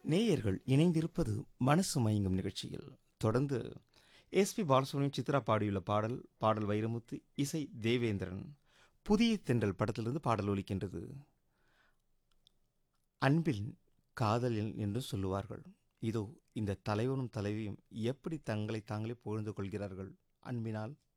நேயர்கள் இணைந்திருப்பது மனசு மயங்கும் நிகழ்ச்சியில். தொடர்ந்து எஸ்பி பாலசுப்ரமணியம் சித்ரா பாடியுள்ள பாடல் வைரமுத்து, இசை தேவேந்திரன். புதிய தென்றல் படத்திலிருந்து பாடல் ஒலிக்கின்றது. அன்பில் காதலில் என்று சொல்லுவார்கள். இதோ இந்த தலைவனும் தலைவியும் எப்படி தங்களை தாங்களே புகழ்ந்து கொள்கிறார்கள் அன்பினால்.